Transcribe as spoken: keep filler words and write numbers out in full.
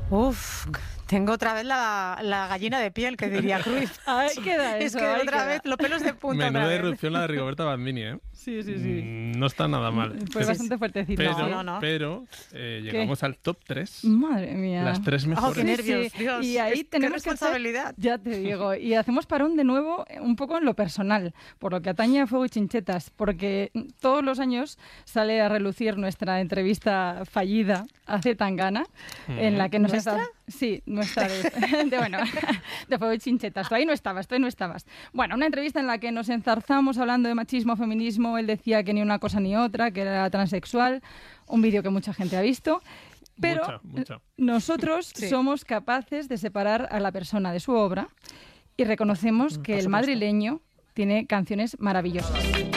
Uf, tengo otra vez la, la gallina de piel, que diría Cruyff. Ahí queda eso. Es que otra queda. vez, los pelos de punta. Menuda otra vez. irrupción la de Rigoberta Bandini, ¿eh? Sí, sí, sí. Mm, no está nada mal. Fue Pero- bastante fuertecito. Pero, No, no, no. pero eh, llegamos al top tres. Madre mía. Las tres Oh, mejores. qué nervios, Sí, Dios. y ahí Es- qué tenemos que hacer- responsabilidad. Ya te digo. Y hacemos parón de nuevo eh, un poco en lo personal, por lo que atañe a Fuego y Chinchetas, porque todos los años sale a relucir nuestra entrevista fallida a Zetangana, en la que nos ¿Nuestra? está... Sí, nuestra de, de, bueno, de Fuego y Chinchetas. Tú ahí no estabas, tú ahí no estabas. Bueno, una entrevista en la que nos enzarzamos hablando de machismo, feminismo. Él decía que ni una cosa ni otra, que era transexual. Un vídeo que mucha gente ha visto. Pero Mucha, mucha. nosotros Sí. somos capaces de separar a la persona de su obra y reconocemos que el supuesto. madrileño tiene canciones maravillosas.